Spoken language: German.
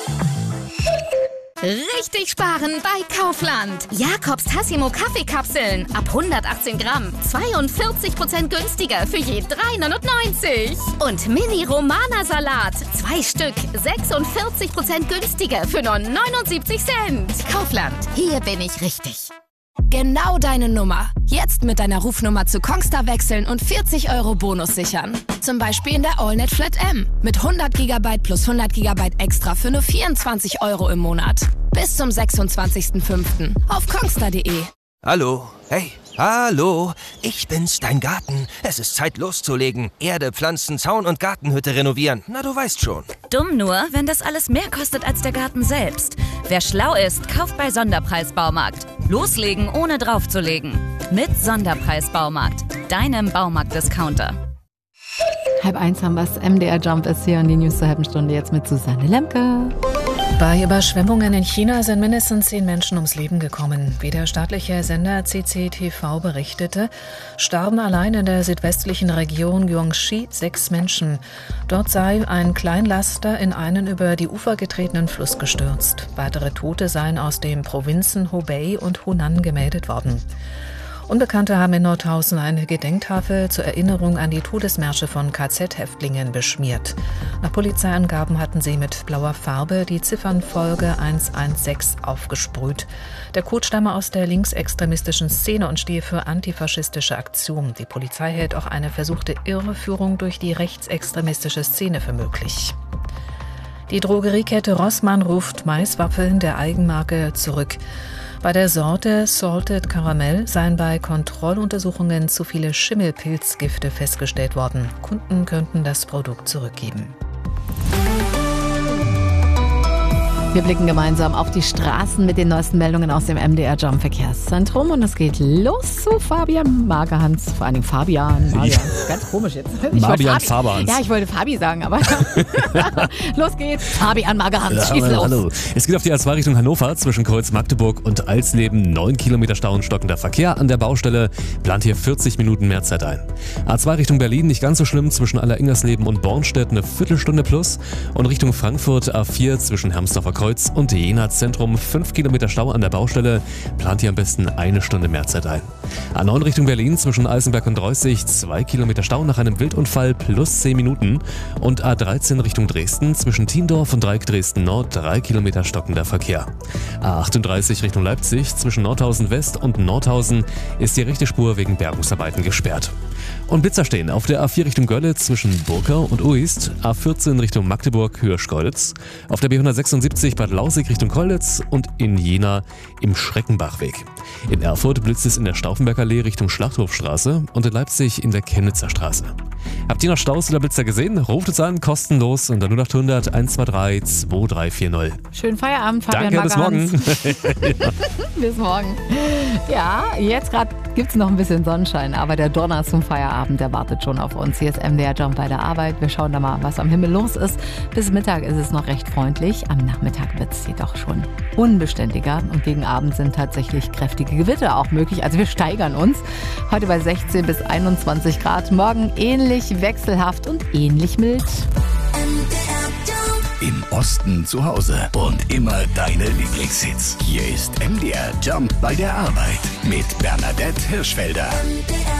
Richtig sparen bei Kaufland. Jakobs Tassimo Kaffeekapseln ab 118 Gramm. 42% günstiger für je 3,99. Und Mini Romana Salat. 2 Stück. 46% günstiger für nur 79 Cent. Kaufland. Hier bin ich richtig. Genau deine Nummer. Jetzt mit deiner Rufnummer zu Kongstar wechseln und 40 € Bonus sichern. Zum Beispiel in der AllNet Flat M. Mit 100 GB plus 100 GB extra für nur 24 € im Monat. Bis zum 26.05. auf kongstar.de. Hallo, hey, hallo, ich bin's, dein Garten. Es ist Zeit loszulegen. Erde, Pflanzen, Zaun und Gartenhütte renovieren. Na, du weißt schon. Dumm nur, wenn das alles mehr kostet als der Garten selbst. Wer schlau ist, kauft bei Sonderpreis Baumarkt. Loslegen, ohne draufzulegen. Mit Sonderpreis Baumarkt, deinem Baumarkt-Discounter. 12:30 haben wir es. MDR Jump ist hier und die News zur halben Stunde jetzt mit Susanne Lemke. Bei Überschwemmungen in China sind mindestens 10 Menschen ums Leben gekommen. Wie der staatliche Sender CCTV berichtete, starben allein in der südwestlichen Region Guangxi 6 Menschen. Dort sei ein Kleinlaster in einen über die Ufer getretenen Fluss gestürzt. Weitere Tote seien aus den Provinzen Hubei und Hunan gemeldet worden. Unbekannte haben in Nordhausen eine Gedenktafel zur Erinnerung an die Todesmärsche von KZ-Häftlingen beschmiert. Nach Polizeiangaben hatten sie mit blauer Farbe die Ziffernfolge 116 aufgesprüht. Der Code stamme aus der linksextremistischen Szene und stehe für antifaschistische Aktion. Die Polizei hält auch eine versuchte Irreführung durch die rechtsextremistische Szene für möglich. Die Drogeriekette Rossmann ruft Maiswaffeln der Eigenmarke zurück. Bei der Sorte Salted Caramel seien bei Kontrolluntersuchungen zu viele Schimmelpilzgifte festgestellt worden. Kunden könnten das Produkt zurückgeben. Wir blicken gemeinsam auf die Straßen mit den neuesten Meldungen aus dem MDR Jump Verkehrszentrum und es geht los zu Fabian Magerhans. Vor allem Fabian. Ganz komisch jetzt. Fabian. Ja, ich wollte Fabi sagen, aber los geht's. Fabian Magerhans, schieß los. Hallo. Es geht auf die A2 Richtung Hannover zwischen Kreuz Magdeburg und Alsleben. 9 Kilometer Stau und stockender Verkehr an der Baustelle. Plant hier 40 Minuten mehr Zeit ein. A2 Richtung Berlin nicht ganz so schlimm. Zwischen Alleringersleben und Bornstedt eine Viertelstunde plus. Und Richtung Frankfurt A4 zwischen Hermsdorfer Kreuz und Jena Zentrum 5 Kilometer Stau an der Baustelle. Plant hier am besten eine Stunde mehr Zeit ein. A9 Richtung Berlin zwischen Eisenberg und Reußig 2 Kilometer Stau nach einem Wildunfall plus 10 Minuten. Und A13 Richtung Dresden zwischen Tiendorf und Dreieck Dresden Nord 3 Kilometer stockender Verkehr. A38 Richtung Leipzig zwischen Nordhausen West und Nordhausen ist die rechte Spur wegen Bergungsarbeiten gesperrt. Und Blitzer stehen auf der A4 Richtung Görlitz zwischen Burkau und Uist, A14 Richtung Magdeburg Hirschgolitz, auf der B176 Bad Lausick Richtung Kollitz und in Jena im Schreckenbachweg. In Erfurt blitzt es in der Stauffenbergallee Richtung Schlachthofstraße und in Leipzig in der Chemnitzer Straße. Habt ihr noch Staus oder Blitzer gesehen? Ruft uns an, kostenlos unter 0800 123 2340. Schönen Feierabend, Fabian Danke, Magerhans. bis morgen. Bis morgen. Ja, jetzt gerade gibt es noch ein bisschen Sonnenschein, aber der Donner zum Feierabend, der wartet schon auf uns. Hier ist MDR Jump bei der Arbeit. Wir schauen da mal, was am Himmel los ist. Bis Mittag ist es noch recht freundlich. Am Nachmittag wird es jedoch schon unbeständiger und gegen Abend sind tatsächlich kräftige Gewitter auch möglich. Also wir steigern uns. Heute bei 16 bis 21 Grad. Morgen ähnlich wechselhaft und ähnlich mild. Im Osten zu Hause und immer deine Lieblingshits. Hier ist MDR Jump bei der Arbeit mit Bernadette Hirschfelder.